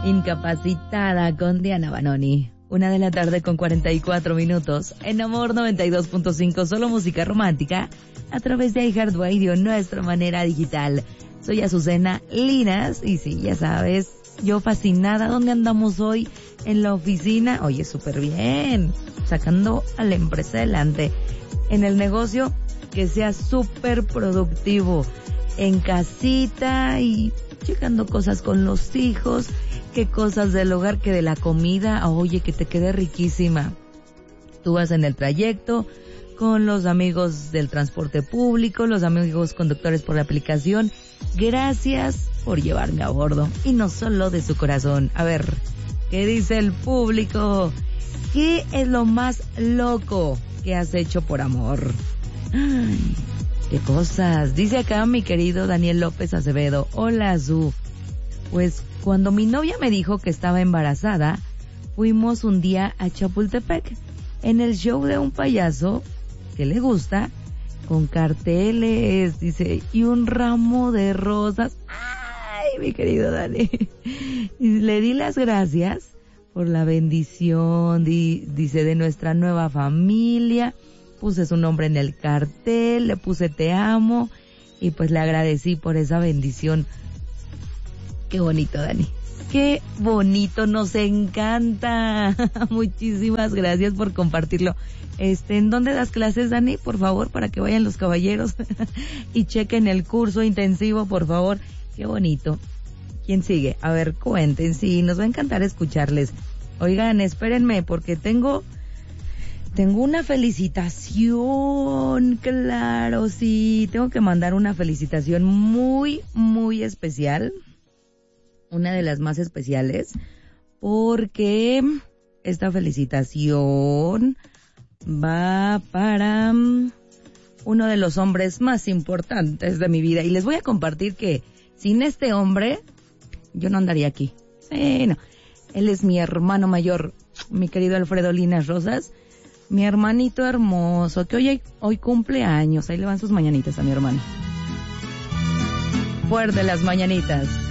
Incapacitada con Diana Banoni. 1:00 con 44 minutos. En Amor 92.5, solo música romántica a través de iHeartRadio, nuestra manera digital. Soy Azucena Linas y sí, ya sabes, yo fascinada. ¿Dónde andamos hoy? En la oficina. Oye, súper bien. Sacando a la empresa adelante. En el negocio, que sea súper productivo. En casita y checando cosas con los hijos. Qué cosas del hogar, que de la comida. Oye, que te quede riquísima. Tú vas en el trayecto con los amigos del transporte público, los amigos conductores por la aplicación. Gracias por llevarme a bordo. Y no solo de su corazón. A ver, ¿qué dice el público? ¿Qué es lo más loco que has hecho por amor? Ay, qué cosas. Dice acá mi querido Daniel López Acevedo. Hola, Zu. Pues cuando mi novia me dijo que estaba embarazada, fuimos un día a Chapultepec en el show de un payaso que le gusta, con carteles, dice, y un ramo de rosas. Ay, mi querido Dani. Y le di las gracias por la bendición, dice, de nuestra nueva familia. Puse su nombre en el cartel, le puse te amo y pues le agradecí por esa bendición. Qué bonito, Dani. Qué bonito, nos encanta. Muchísimas gracias por compartirlo. ¿En dónde das clases, Dani? Por favor, para que vayan los caballeros y chequen el curso intensivo, por favor. Qué bonito. ¿Quién sigue? A ver, cuenten. Sí, nos va a encantar escucharles. Oigan, espérenme, porque tengo una felicitación. Claro, sí. Tengo que mandar una felicitación muy, muy especial. Una de las más especiales, porque esta felicitación va para uno de los hombres más importantes de mi vida. Y les voy a compartir que sin este hombre, yo no andaría aquí. No. Él es mi hermano mayor, mi querido Alfredo Linas Rosas, mi hermanito hermoso, que hoy cumple años. Ahí le van sus mañanitas a mi hermano. Fuerte las mañanitas.